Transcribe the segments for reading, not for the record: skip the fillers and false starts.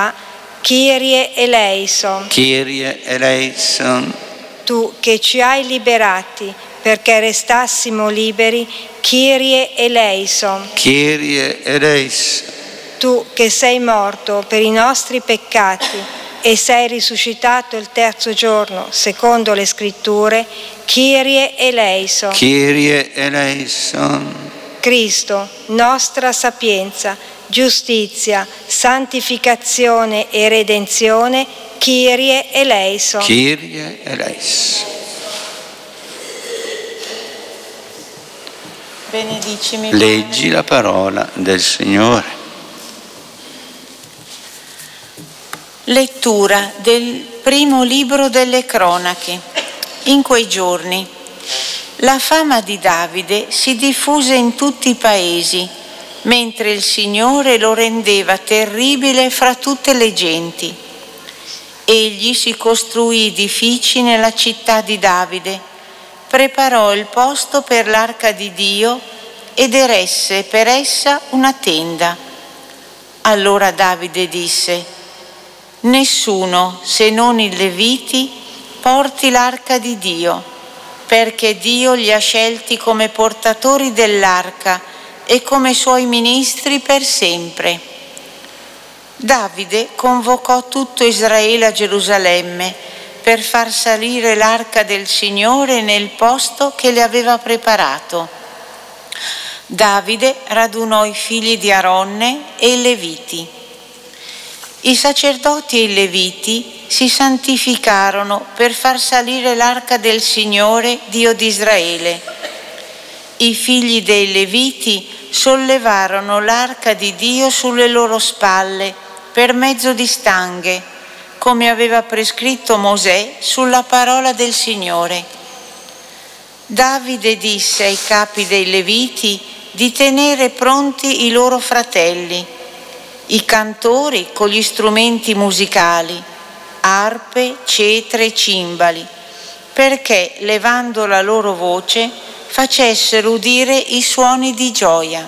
verità, Kyrie eleison. Kyrie eleison. Tu che ci hai liberati perché restassimo liberi, Kyrie eleison. Kyrie eleison. Tu che sei morto per i nostri peccati e sei risuscitato il terzo giorno, secondo le Scritture, Kyrie eleison. Kyrie eleison. Cristo, nostra sapienza, giustizia, santificazione e redenzione, Kyrie eleison. Kyrie eleison. Benedicimi. Leggi la parola del Signore. Lettura del primo libro delle cronache. In quei giorni la fama di Davide si diffuse in tutti i paesi, mentre il Signore lo rendeva terribile fra tutte le genti. Egli si costruì edifici nella città di Davide, preparò il posto per l'arca di Dio ed eresse per essa una tenda. Allora Davide disse: nessuno, se non i Leviti, porti l'arca di Dio, perché Dio li ha scelti come portatori dell'arca e come suoi ministri per sempre. Davide convocò tutto Israele a Gerusalemme per far salire l'arca del Signore nel posto che le aveva preparato. Davide radunò i figli di Aronne e i Leviti. I sacerdoti e i Leviti si santificarono per far salire l'arca del Signore, Dio di Israele. I figli dei Leviti sollevarono l'arca di Dio sulle loro spalle per mezzo di stanghe, come aveva prescritto Mosè sulla parola del Signore. Davide disse ai capi dei Leviti di tenere pronti i loro fratelli, i cantori con gli strumenti musicali, arpe, cetre e cimbali, perché levando la loro voce facessero udire i suoni di gioia.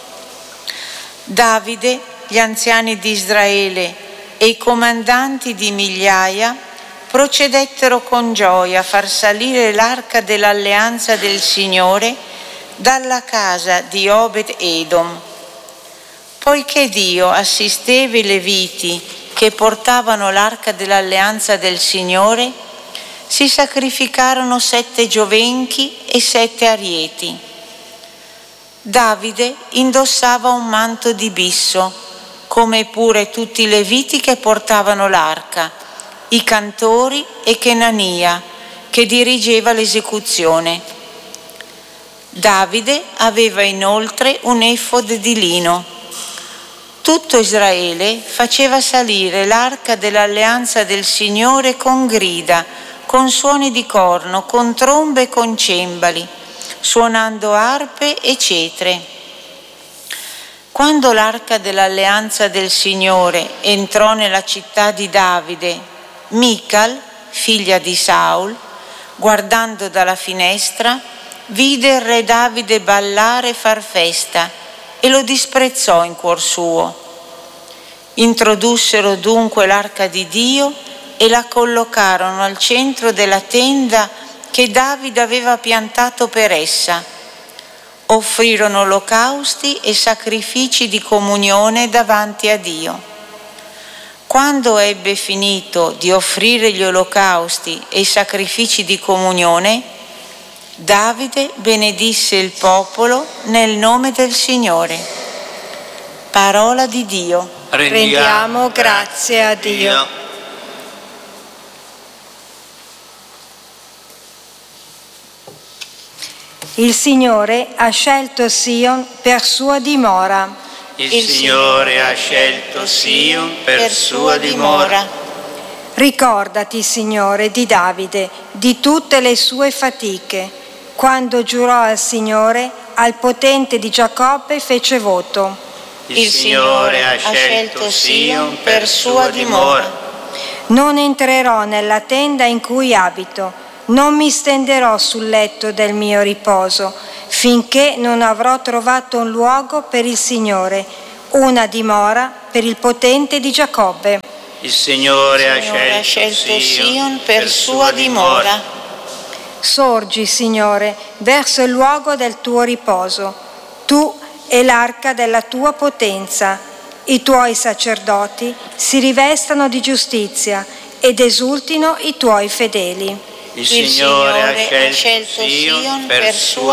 Davide, gli anziani di Israele e i comandanti di migliaia procedettero con gioia a far salire l'arca dell'alleanza del Signore dalla casa di Obed-Edom. Poiché Dio assisteva i Leviti che portavano l'arca dell'alleanza del Signore, si sacrificarono 7 giovenchi e 7 arieti. Davide indossava un manto di bisso, come pure tutti i Leviti che portavano l'arca, i cantori e Chenania, che dirigeva l'esecuzione. Davide aveva inoltre un efod di lino. Tutto Israele faceva salire l'arca dell'alleanza del Signore con grida, con suoni di corno, con trombe e con cembali, suonando arpe e cetre. Quando l'arca dell'alleanza del Signore entrò nella città di Davide, Mical, figlia di Saul, guardando dalla finestra, vide il re Davide ballare e far festa e lo disprezzò in cuor suo. Introdussero dunque l'arca di Dio e la collocarono al centro della tenda che Davide aveva piantato per essa. Offrirono olocausti e sacrifici di comunione davanti a Dio. Quando ebbe finito di offrire gli olocausti e i sacrifici di comunione, Davide benedisse il popolo nel nome del Signore. Parola di Dio. Rendiamo grazie a Dio. Il Signore ha scelto Sion per sua dimora. Il Signore ha scelto Sion per sua dimora. Ricordati, Signore, di Davide, di tutte le sue fatiche. Quando giurò al Signore, al potente di Giacobbe fece voto. Il Signore ha scelto Sion per sua dimora. Non entrerò nella tenda in cui abito, non mi stenderò sul letto del mio riposo, finché non avrò trovato un luogo per il Signore, una dimora per il potente di Giacobbe. Il Signore ha scelto Sion per sua dimora. Sorgi, Signore, verso il luogo del tuo riposo. Tu e l'arca della tua potenza. I tuoi sacerdoti si rivestano di giustizia ed esultino i tuoi fedeli. Il Signore ha scelto Sion per sua